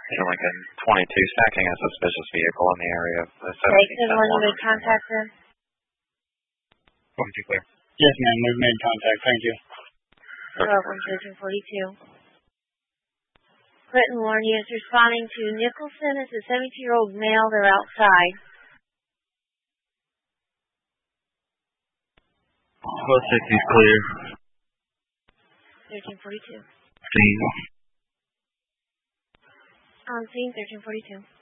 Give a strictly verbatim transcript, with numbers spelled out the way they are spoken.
Lincoln twenty-two stacking a suspicious vehicle in the area of the Okay, can one you made contact then? twenty-two clear. Yes, ma'am, we've made contact. Thank you. Welcome, thirteen forty-two. Clinton Warren, he is responding to Nicholson. It's a seventy-year-old male. They're outside. twelve sixty is clear. thirteen forty-two. Scene. On scene, thirteen forty-two.